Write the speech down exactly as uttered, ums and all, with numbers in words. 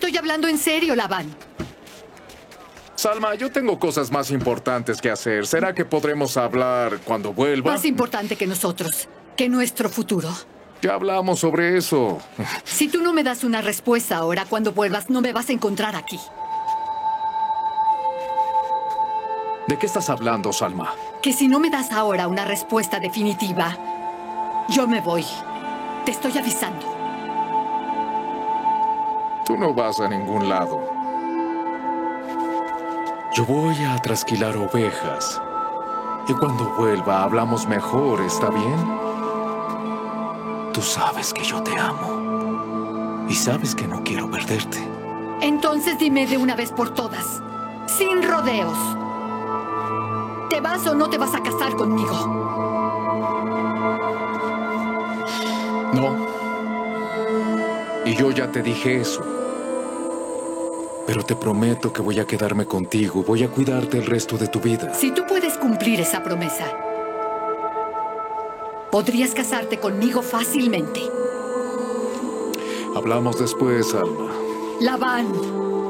Estoy hablando en serio, Labán. Salma, yo tengo cosas más importantes que hacer. ¿Será que podremos hablar cuando vuelva? Más importante que nosotros, que nuestro futuro. Ya hablamos sobre eso. Si tú no me das una respuesta ahora, cuando vuelvas, no me vas a encontrar aquí. ¿De qué estás hablando, Salma? Que si no me das ahora una respuesta definitiva, yo me voy. Te estoy avisando. Tú no vas a ningún lado. Yo voy a trasquilar ovejas. Y cuando vuelva, hablamos mejor, ¿está bien? Tú sabes que yo te amo. Y sabes que no quiero perderte. Entonces dime de una vez por todas, sin rodeos. ¿Te vas o no te vas a casar conmigo? No. Y yo ya te dije eso. Pero te prometo que voy a quedarme contigo. Voy a cuidarte el resto de tu vida. Si tú puedes cumplir esa promesa, podrías casarte conmigo fácilmente. Hablamos después, Alma. Labán.